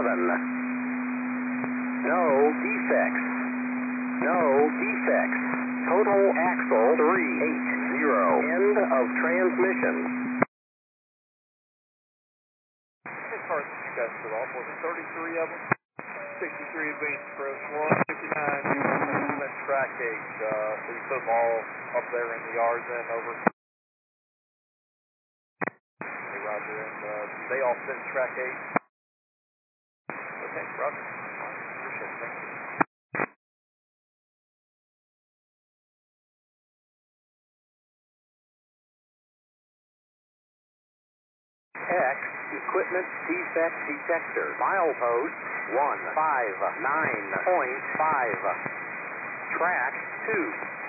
No defects. No defects. Total axle 380. End of transmission. This car's you guys put off, was it 33 of them? 63 Advance Approach 159. You went track gauge, so you put them all up there in the yards and over. Hey, Roger, and they all fit track gauge? Okay, Roger. Appreciate it, thank you. X Equipment Defect Detector. Milepost 159.5. Track 2.